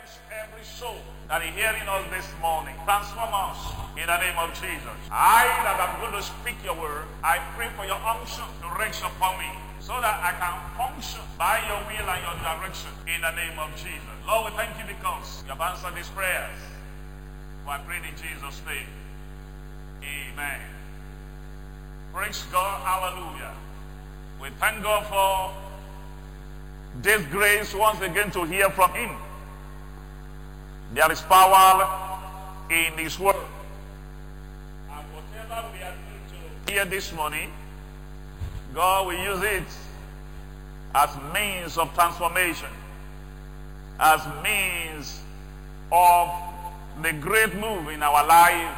bless every soul that is hearing us this morning. Transform us in the name of Jesus. I that am going to speak your word, I pray for your unction to rest upon me so that I can function by your will and your direction in the name of Jesus. Lord, we thank you because you have answered these prayers. For I pray in Jesus' name. Amen. Praise God. Hallelujah. We thank God for this grace once again to hear from him. There is power in his word. And whatever we are going to hear this morning, God will use it as means of transformation, as means of the great move in our life